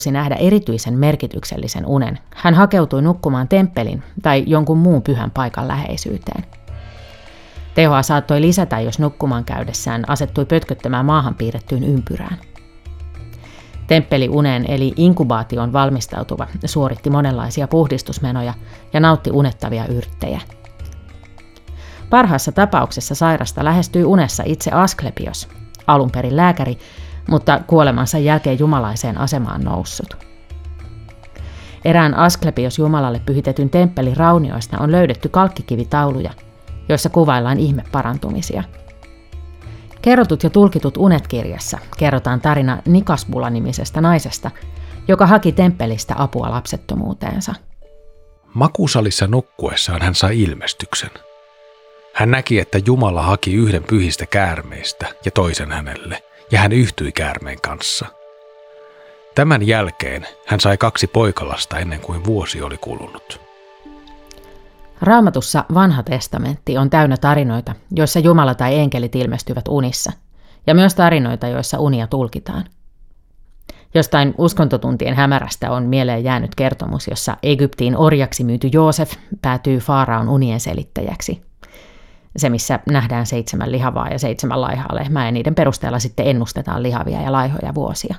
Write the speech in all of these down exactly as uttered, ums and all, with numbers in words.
nähdä erityisen merkityksellisen unen, hän hakeutui nukkumaan temppelin tai jonkun muun pyhän paikan läheisyyteen. Tehoa saattoi lisätä, jos nukkumaan käydessään asettui pötköttämään maahan piirrettyyn ympyrään. Temppeliuneen eli inkubaation valmistautuva suoritti monenlaisia puhdistusmenoja ja nautti unettavia yrttejä. Parhaassa tapauksessa sairasta lähestyi unessa itse Asklepios, alun perin lääkäri, mutta kuolemansa jälkeen jumalaiseen asemaan noussut. Erään Asklepios Jumalalle pyhitetyn temppelin raunioista on löydetty kalkkikivitauluja, joissa kuvaillaan ihmeparantumisia. Kerrotut ja tulkitut unet -kirjassa kerrotaan tarina Nikasbula-nimisestä naisesta, joka haki temppelistä apua lapsettomuuteensa. Makuusalissa nukkuessaan hän sai ilmestyksen. Hän näki, että Jumala haki yhden pyhistä käärmeistä ja toisen hänelle, ja hän yhtyi käärmeen kanssa. Tämän jälkeen hän sai kaksi poikalasta ennen kuin vuosi oli kulunut. Raamatussa Vanha testamentti on täynnä tarinoita, joissa Jumala tai enkelit ilmestyvät unissa, ja myös tarinoita, joissa unia tulkitaan. Jostain uskontotuntien hämärästä on mieleen jäänyt kertomus, jossa Egyptiin orjaksi myyty Joosef päätyy Faaraon unien selittäjäksi. Se, missä nähdään seitsemän lihavaa ja seitsemän laihaa lehmää, ja niiden perusteella sitten ennustetaan lihavia ja laihoja vuosia.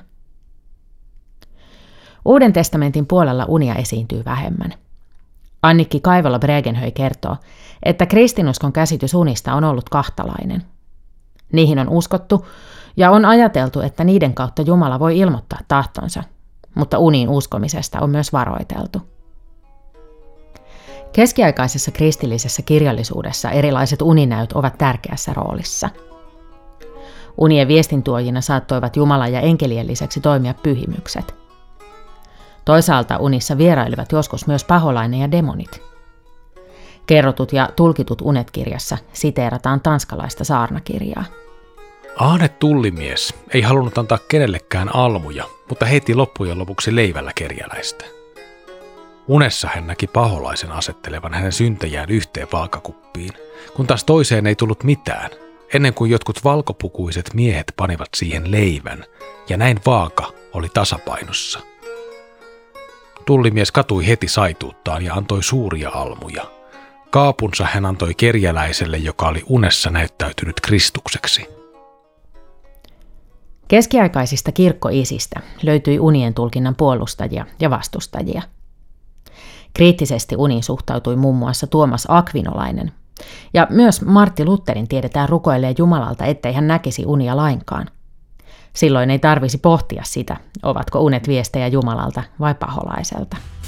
Uuden testamentin puolella unia esiintyy vähemmän. Annikki Kaivola-Bregenhöj kertoo, että kristinuskon käsitys unista on ollut kahtalainen. Niihin on uskottu ja on ajateltu, että niiden kautta Jumala voi ilmoittaa tahtonsa, mutta uniin uskomisesta on myös varoiteltu. Keskiaikaisessa kristillisessä kirjallisuudessa erilaiset uninäyt ovat tärkeässä roolissa. Unien viestintuojina saattoivat Jumalan ja enkelien lisäksi toimia pyhimykset. Toisaalta unissa vierailivat joskus myös paholainen ja demonit. Kerrotut ja tulkitut unet -kirjassa siteerataan tanskalaista saarnakirjaa. Aane tullimies ei halunnut antaa kenellekään almuja, mutta heitti loppujen lopuksi leivällä kerjäläistä. Unessa hän näki paholaisen asettelevan hänen syntejään yhteen vaakakuppiin, kun taas toiseen ei tullut mitään, ennen kuin jotkut valkopukuiset miehet panivat siihen leivän, ja näin vaaka oli tasapainossa. Tullimies katui heti saituuttaan ja antoi suuria almuja. Kaapunsa hän antoi kerjäläiselle, joka oli unessa näyttäytynyt Kristukseksi. Keskiaikaisista kirkkoisistä löytyi unien tulkinnan puolustajia ja vastustajia. Kriittisesti uniin suhtautui muun muassa Tuomas Akvinolainen, ja myös Martti Lutherin tiedetään rukoilleen Jumalalta, ettei hän näkisi unia lainkaan. Silloin ei tarvisi pohtia sitä, ovatko unet viestejä Jumalalta vai paholaiselta.